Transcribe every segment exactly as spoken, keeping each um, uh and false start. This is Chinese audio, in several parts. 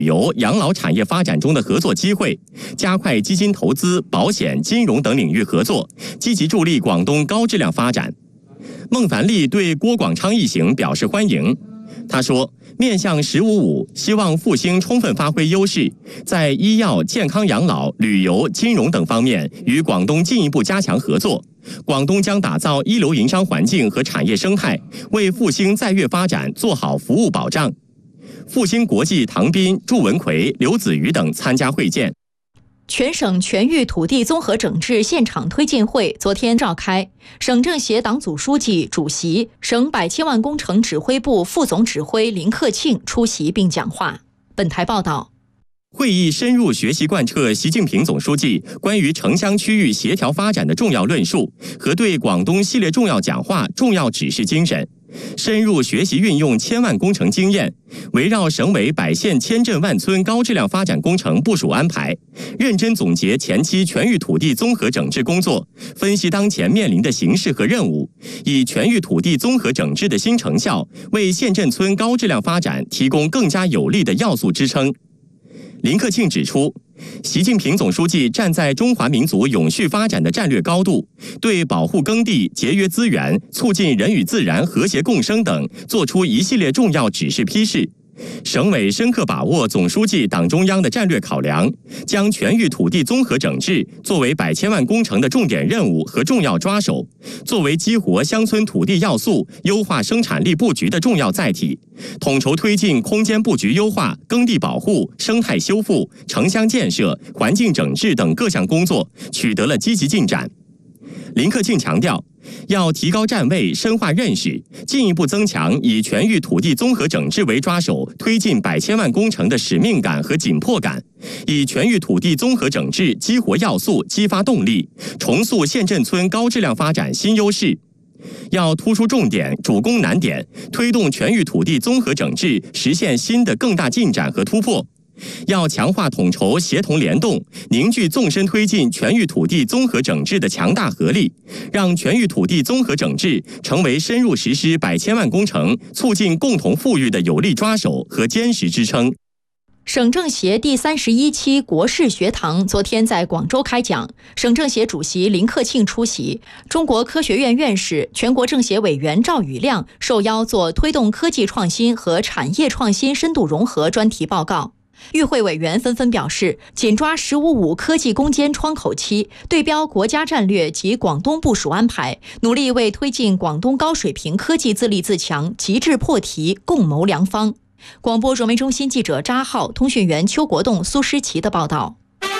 旅游、养老产业发展中的合作机会，加快基金投资、保险、金融等领域合作，积极助力广东高质量发展。孟凡利对郭广昌一行表示欢迎。他说，面向“十五五”，希望复兴充分发挥优势，在医药、健康养老、旅游、金融等方面与广东进一步加强合作。广东将打造一流营商环境和产业生态，为复兴在粤发展做好服务保障。复兴国际唐斌、祝文奎、刘子瑜等参加会见。 全省全域土地综合整治现场推进会昨天召开，省政协党组书记、主席、省百千万工程指挥部副总指挥林克庆出席并讲话。本台报道。 会议深入学习贯彻习近平总书记关于城乡区域协调发展的重要论述和对广东系列重要讲话重要指示精神，深入学习运用千万工程经验，围绕省委百县千镇万村高质量发展工程部署安排，认真总结前期全域土地综合整治工作，分析当前面临的形势和任务，以全域土地综合整治的新成效，为县镇村高质量发展提供更加有力的要素支撑。林克庆指出，习近平总书记站在中华民族永续发展的战略高度，对保护耕地、节约资源、促进人与自然和谐共生等作出一系列重要指示批示。省委深刻把握总书记、党中央的战略考量，将全域土地综合整治作为百千万工程的重点任务和重要抓手，作为激活乡村土地要素、优化生产力布局的重要载体，统筹推进空间布局优化、耕地保护、生态修复、城乡建设、环境整治等各项工作取得了积极进展。林克庆强调，要提高站位，深化认识，进一步增强以全域土地综合整治为抓手，推进百千万工程的使命感和紧迫感，以全域土地综合整治激活要素，激发动力，重塑县镇村高质量发展新优势。要突出重点、主攻难点，推动全域土地综合整治实现新的更大进展和突破。要强化统筹协同联动，凝聚纵深推进全域土地综合整治的强大合力，让全域土地综合整治成为深入实施百千万工程、促进共同富裕的有力抓手和坚实支撑。 省政协第三十一期国事学堂昨天在广州开讲，省政协主席林克庆出席，中国科学院院士、全国政协委员赵宇亮受邀做推动科技创新和产业创新深度融合专题报告。与会委员纷纷表示，紧抓“十五五”科技攻坚窗口期，对标国家战略及广东部署安排，努力为推进广东高水平科技自立自强、极致破题共谋良方。广播传媒中心记者扎浩、通讯员邱国栋、苏诗琪的报道。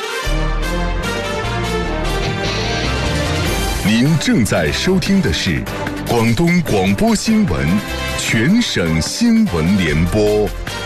您正在收听的是广东广播新闻全省新闻联播。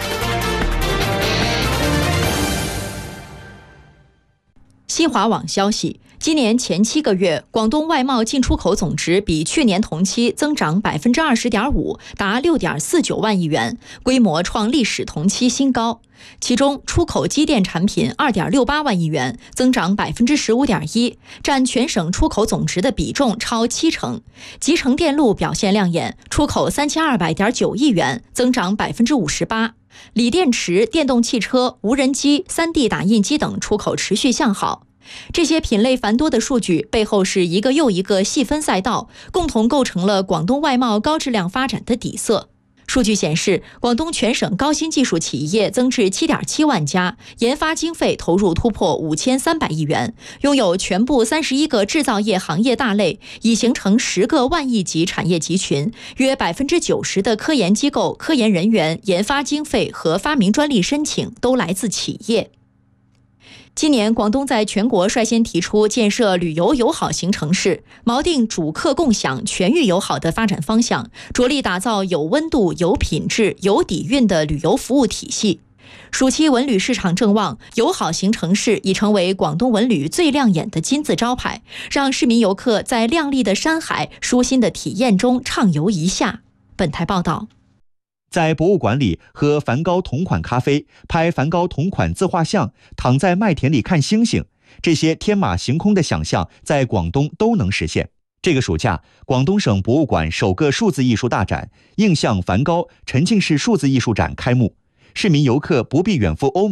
新华网消息，今年前七个月，广东外贸进出口总值比去年同期增长 百分之二十点五， 达 六点四九万亿元，规模创历史同期新高。其中，出口机电产品 二点六八万亿元，增长 百分之十五点一， 占全省出口总值的比重超七成。集成电路表现亮眼，出口 三千二百点九亿元，增长 百分之五十八。锂电池、电动汽车、无人机、三 D 打印机等出口持续向好。这些品类繁多的数据背后是一个又一个细分赛道，共同构成了广东外贸高质量发展的底色。数据显示，广东全省高新技术企业增至 七点七万家，研发经费投入突破五千三百亿元，拥有全部三十一个制造业行业大类，已形成十个万亿级产业集群，约 百分之九十 的科研机构、科研人员、研发经费和发明专利申请都来自企业。今年，广东在全国率先提出建设旅游友好型城市，锚定主客共享、全域友好的发展方向，着力打造有温度、有品质、有底蕴的旅游服务体系。暑期文旅市场正旺，友好型城市已成为广东文旅最亮眼的金字招牌，让市民游客在亮丽的山海、舒心的体验中畅游一夏。本台报道。 在博物馆里喝梵高同款咖啡，拍梵高同款自画像，躺在麦田里看星星，这些天马行空的想象在广东都能实现。这个暑假，广东省博物馆首个数字艺术大展“映像梵高”沉浸式数字艺术展开幕，市民游客不必远赴欧美。